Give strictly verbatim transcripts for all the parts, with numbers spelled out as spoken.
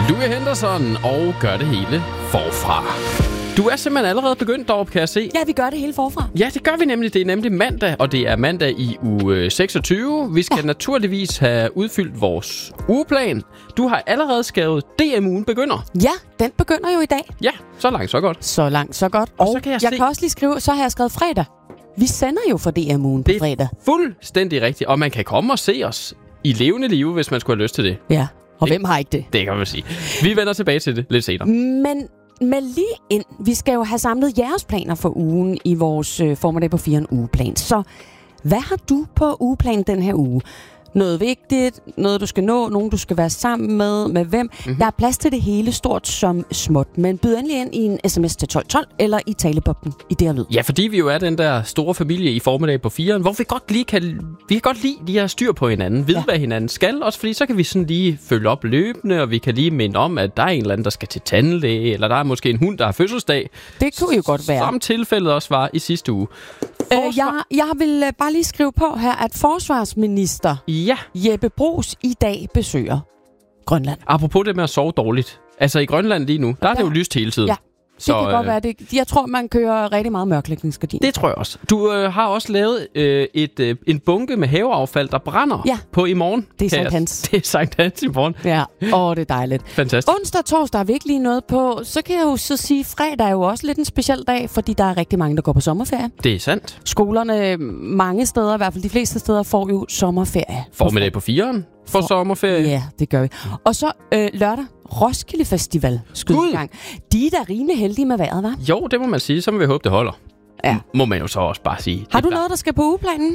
Louis Henderson og gør det hele forfra. Du er simpelthen allerede begyndt deroppe, kan jeg se. Ja, vi gør det hele forfra. Ja, det gør vi nemlig. Det er nemlig mandag, og det er mandag i uge seksogtyve. Vi skal ja. naturligvis have udfyldt vores ugeplan. Du har allerede skrevet D M-ugen begynder. Ja, den begynder jo i dag. Ja, så langt, så godt. Så langt, så godt. Og, og så kan jeg, jeg se... kan også lige skrive, så har jeg skrevet fredag. Vi sender jo for D M-ugen på fredag. Det er fuldstændig rigtigt, og man kan komme og se os i levende live, hvis man skulle have lyst til det. Ja, og det, hvem har ikke det? Det kan man sige. Vi vender tilbage til det lidt senere. Men med lige ind, vi skal jo have samlet jeres planer for ugen i vores øh, formiddag på fire ugeplan. Så hvad har du på ugeplanen den her uge? Noget vigtigt, noget du skal nå, nogen du skal være sammen med, med hvem. Mm-hmm. Der er plads til det hele, stort som småt. Men byd endelig ind i en sms til tolv tolv eller i talebobben i det her lyd. Ja, fordi vi jo er den der store familie i formiddag på fire, hvor vi godt lige kan, vi kan godt lide de her styr på hinanden, vide ja. hvad hinanden skal, også fordi så kan vi sådan lige følge op løbende, og vi kan lige minde om, at der er en eller anden, der skal til tandlæge, eller der er måske en hund, der har fødselsdag. Det kunne jo godt være. Som tilfældet også var i sidste uge. Forsvar... Øh, jeg, jeg vil bare lige skrive på her, at forsvarsminister ja. Jeppe Bruus i dag besøger Grønland. Apropos det med at sove dårligt. Altså i Grønland lige nu, der er det ja. jo lyst hele tiden. Ja. Det så, kan øh, godt være. Det, jeg tror, man kører rigtig meget mørklægningsgardin. Det tror jeg også. Du øh, har også lavet øh, et, øh, en bunke med haveaffald, der brænder ja. på i morgen. Det er Sankt Hans. Det er Sankt Hans i morgen. Ja, åh, det er dejligt. Fantastisk. Onsdag og torsdag har vi ikke lige noget på. Så kan jeg jo så sige, fredag er jo også lidt en speciel dag, fordi der er rigtig mange, der går på sommerferie. Det er sandt. Skolerne mange steder, i hvert fald de fleste steder, får jo sommerferie. Formiddag på firen for, for sommerferie. Ja, det gør vi. Og så øh, lørdag, Roskilde Festival skydegang. De er da rimelig heldige med vejret, hva'? Jo, det må man sige. Så må vi håbe, det holder. Ja. Må man jo så også bare sige. Har du noget, der skal på ugeplanen?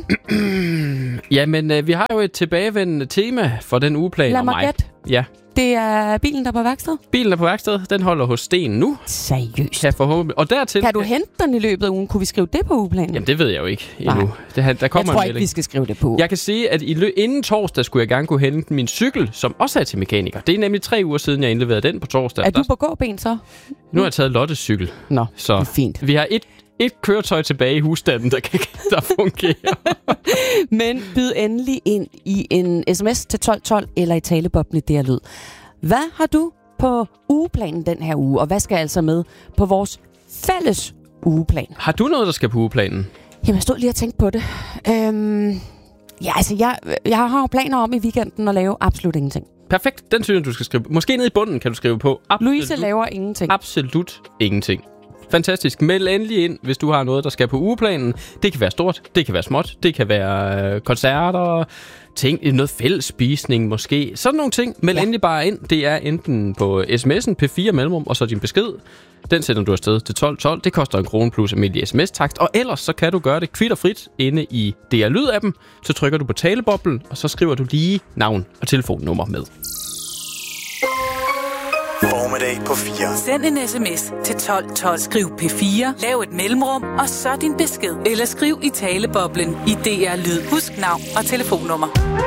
Jamen, øh, vi har jo et tilbagevendende tema for den ugeplan. Lad mig gætte. Ja. Det er bilen, der er på værksted? Bilen er på værksted. Den holder hos Sten nu. Seriøst? Kan, forhåbentlig. Og dertil... kan du hente den i løbet af ugen? Kunne vi skrive det på ugeplanen? Jamen, det ved jeg jo ikke endnu. Det, der kommer jeg tror en ikke, vi skal skrive det på. Jeg kan sige, at i lø- inden torsdag skulle jeg gerne kunne hente min cykel, som også er til mekaniker. Det er nemlig tre uger siden, jeg indleverede den på torsdag. Er du på gåben så? Nu har jeg taget Lottes cykel. Nå, så det er fint. Vi har et Et køretøj tilbage i husstanden, der, kan, der fungerer. Men byd endelig ind i en sms til tolv tolv eller i talebobben i det her lyd. Hvad har du på ugeplanen den her uge, og hvad skal altså med på vores fælles ugeplan? Har du noget, der skal på ugeplanen? Jamen, jeg stod lige og tænkte på det. Øhm, ja, altså, jeg, jeg har jo planer om i weekenden at lave absolut ingenting. Perfekt, den synes jeg, du skal skrive. Måske ned i bunden kan du skrive på. Absolut, Louise laver ingenting. Absolut ingenting. Fantastisk. Meld endelig ind, hvis du har noget, der skal på ugeplanen. Det kan være stort, det kan være småt, det kan være øh, koncerter, ting, noget fællesspisning måske. Sådan nogle ting. Meld ja. endelig bare ind. Det er enten på sms'en, P fire mellemrum, og så din besked. Den sender du afsted til tolv tolv. Det koster en krone plus almindelig sms-takst. Og ellers så kan du gøre det kvitterfrit inde i D R Lyd-appen. Så trykker du på taleboblen, og så skriver du lige navn og telefonnummer med. Formiddag på fire. Send en sms til tolv tolv. Skriv P fire, lav et mellemrum, og så din besked. Eller skriv i taleboblen i D R Lyd. Husk navn og telefonnummer.